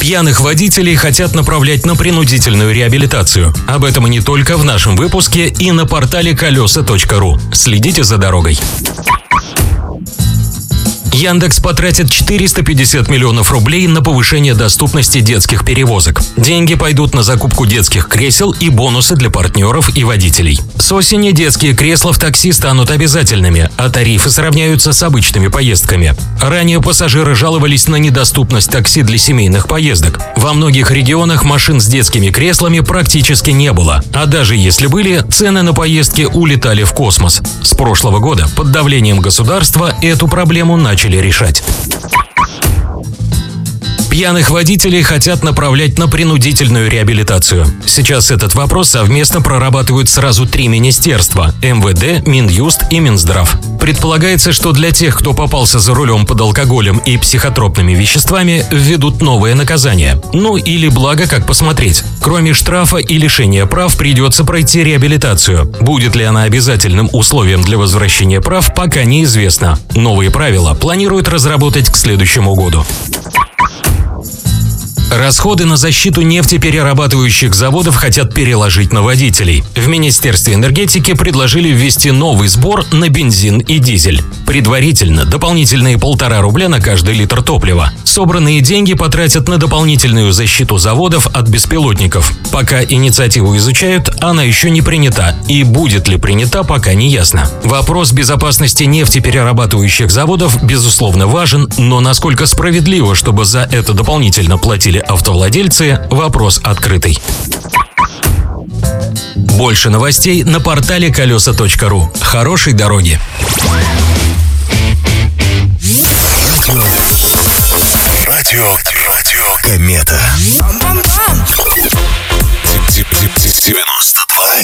Пьяных водителей хотят направлять на принудительную реабилитацию. Об этом и не только в нашем выпуске и на портале колеса.ру. Следите за дорогой. Яндекс потратит 450 миллионов рублей на повышение доступности детских перевозок. Деньги пойдут на закупку детских кресел и бонусы для партнеров и водителей. С осени детские кресла в такси станут обязательными, а тарифы сравняются с обычными поездками. Ранее пассажиры жаловались на недоступность такси для семейных поездок. Во многих регионах машин с детскими креслами практически не было, а даже если были, цены на поездки улетали в космос. С прошлого года под давлением государства эту проблему начали решать. Пьяных водителей хотят направлять на принудительную реабилитацию. Сейчас этот вопрос совместно прорабатывают сразу 3 министерства – МВД, Минюст и Минздрав. Предполагается, что для тех, кто попался за рулем под алкоголем и психотропными веществами, введут новое наказание. Ну или благо, как посмотреть. Кроме штрафа и лишения прав, придется пройти реабилитацию. Будет ли она обязательным условием для возвращения прав, пока неизвестно. Новые правила планируют разработать к следующему году. Расходы на защиту нефтеперерабатывающих заводов хотят переложить на водителей. В Министерстве энергетики предложили ввести новый сбор на бензин и дизель. Предварительно дополнительные 1,5 рубля на каждый литр топлива. Собранные деньги потратят на дополнительную защиту заводов от беспилотников. Пока инициативу изучают, она еще не принята. И будет ли принята, пока не ясно. Вопрос безопасности нефтеперерабатывающих заводов, безусловно, важен, но насколько справедливо, чтобы за это дополнительно платили автовладельцы, вопрос открытый. Больше новостей на портале колеса.ру. Хорошей дороги! Радио Комета. 90.